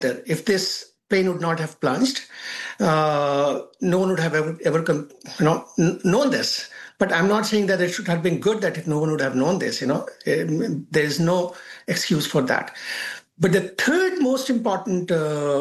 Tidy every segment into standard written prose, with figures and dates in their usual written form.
If this plane would not have plunged, no one would have ever known this. But I'm not saying that it should have been good that if no one would have known this. There is no excuse for that. But the third most important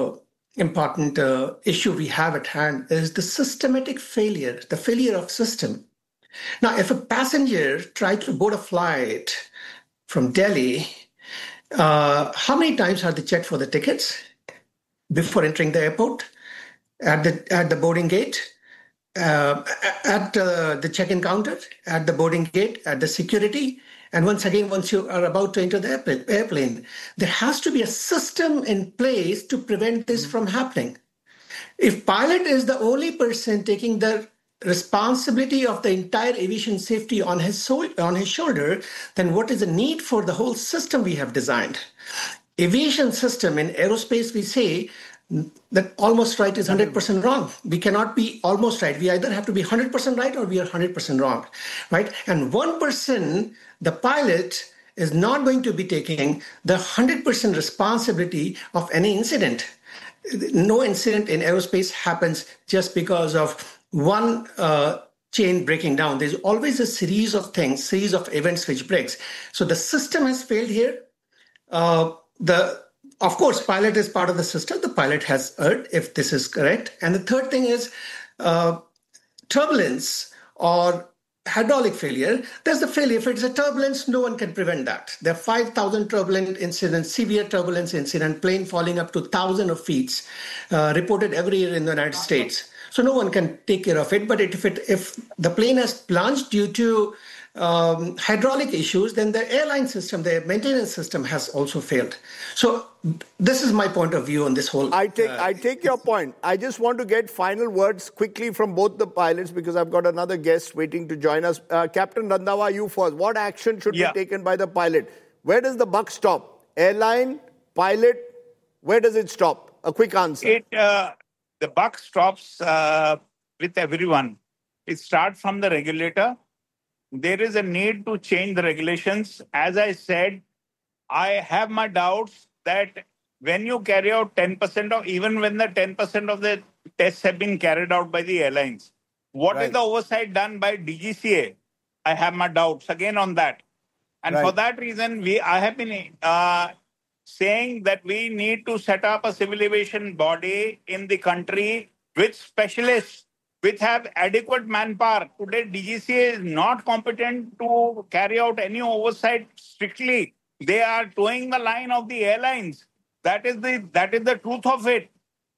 issue we have at hand is the systematic failure, the failure of system. Now, if a passenger tried to board a flight from Delhi, how many times have they checked for the tickets before entering the airport, at the boarding gate, at the check-in counter, at the boarding gate, at the security? And once you are about to enter the airplane, there has to be a system in place to prevent this from happening. If pilot is the only person taking the responsibility of the entire aviation safety on his shoulder, then what is the need for the whole system we have designed? Aviation system in aerospace, we say that almost right is 100% wrong. We cannot be almost right. We either have to be 100% right or we are 100% wrong, right? And 1%, the pilot is not going to be taking the 100% responsibility of any incident. No incident in aerospace happens just because of one chain breaking down. There's always a series of events which breaks. So the system has failed here. Of course, pilot is part of the system. The pilot has erred, if this is correct. And the third thing is turbulence or hydraulic failure. There's the failure. If it's a turbulence, no one can prevent that. There are 5,000 turbulent incidents, severe turbulence incident, plane falling up to 1,000 of feet, reported every year in the United States. So no one can take care of it. But if the plane has plunged due to hydraulic issues, then the airline system, the maintenance system has also failed. So this is my point of view on this whole. I take your point. I just want to get final words quickly from both the pilots because I've got another guest waiting to join us. Captain Randhawa, you first. What action should be taken by the pilot? Where does the buck stop? Airline, pilot, where does it stop? A quick answer. The buck stops with everyone. It starts from the regulator. There is a need to change the regulations. As I said, I have my doubts that when you carry out 10% of, even when the 10% of the tests have been carried out by the airlines, what is the oversight done by DGCA? I have my doubts again on that. And for that reason, I have been saying that we need to set up a civil aviation body in the country with specialists which have adequate manpower. Today, DGCA is not competent to carry out any oversight strictly. They are towing the line of the airlines. That is the truth of it.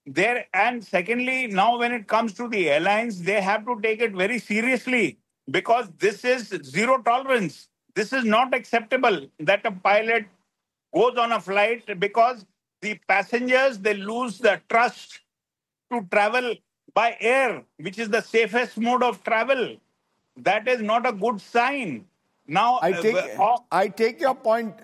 And secondly, now when it comes to the airlines, they have to take it very seriously because this is zero tolerance. This is not acceptable that a pilot goes on a flight because the passengers, they lose the trust to travel by air, which is the safest mode of travel. That is not a good sign. Now, I take your point.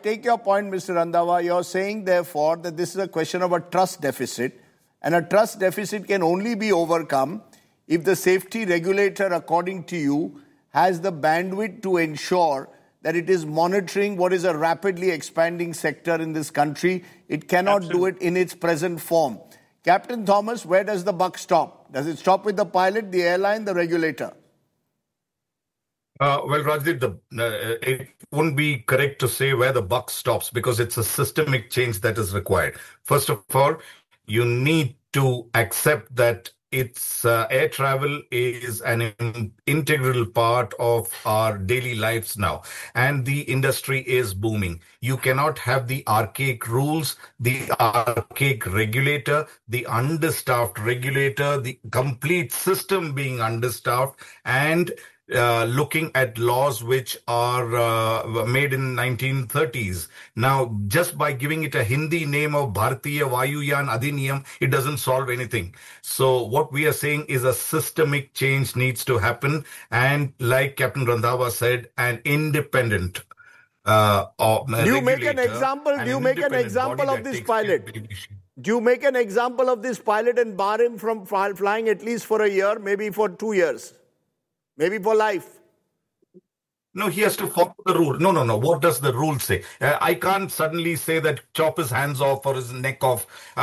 Mr. Randhawa. You're saying, therefore, that this is a question of a trust deficit, and a trust deficit can only be overcome if the safety regulator, according to you, has the bandwidth to ensure that it is monitoring what is a rapidly expanding sector in this country. It cannot do it in its present form. Captain Thomas, where does the buck stop? Does it stop with the pilot, the airline, the regulator? Well, Rajdeep, it wouldn't be correct to say where the buck stops because it's a systemic change that is required. First of all, you need to accept that air travel is an integral part of our daily lives now, and the industry is booming. You cannot have the archaic rules, the archaic regulator, the understaffed regulator, the complete system being understaffed, and looking at laws which are made in 1930s. Now, just by giving it a Hindi name of Bharatiya Vayuyan Adhiniyam, it doesn't solve anything. So what we are saying is a systemic change needs to happen. And like Captain Randhawa said, an independent Do you make an example of this pilot? Do you make an example of this pilot and bar him from flying at least for a year, maybe for 2 years? Maybe for life. No, he has to follow the rule. No, no, no. What does the rule say? I can't suddenly say that chop his hands off or his neck off.